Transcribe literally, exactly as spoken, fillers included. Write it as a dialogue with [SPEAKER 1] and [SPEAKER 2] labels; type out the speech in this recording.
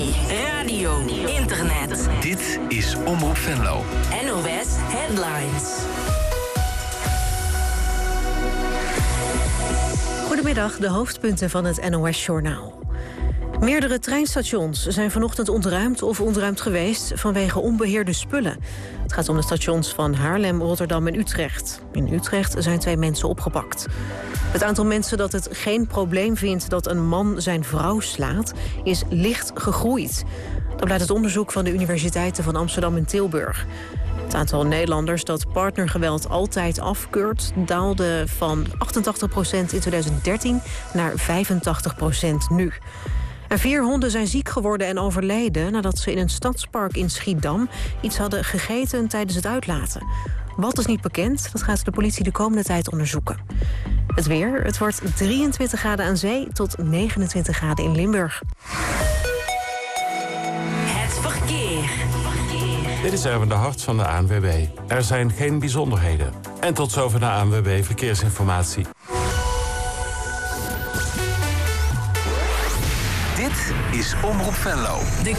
[SPEAKER 1] radio, internet.
[SPEAKER 2] Dit is Omroep Venlo.
[SPEAKER 1] N O S Headlines.
[SPEAKER 3] Goedemiddag, de hoofdpunten van het N O S-journaal. Meerdere treinstations zijn vanochtend ontruimd of ontruimd geweest vanwege onbeheerde spullen. Het gaat om de stations van Haarlem, Rotterdam en Utrecht. In Utrecht zijn twee mensen opgepakt. Het aantal mensen dat het geen probleem vindt dat een man zijn vrouw slaat, is licht gegroeid. Dat blijkt uit onderzoek van de universiteiten van Amsterdam en Tilburg. Het aantal Nederlanders dat partnergeweld altijd afkeurt daalde van achtentachtig procent in twintig dertien naar vijfentachtig procent nu. En vier honden zijn ziek geworden en overleden nadat ze in een stadspark in Schiedam iets hadden gegeten tijdens het uitlaten. Wat is niet bekend, dat gaat de politie de komende tijd onderzoeken. Het weer, het wordt drieëntwintig graden aan zee tot negenentwintig graden in Limburg.
[SPEAKER 1] Het verkeer.
[SPEAKER 4] Dit is Erwin de Hart van de A N W B. Er zijn geen bijzonderheden. En tot zover de A N W B Verkeersinformatie.
[SPEAKER 2] Dit is Omroep Venlo.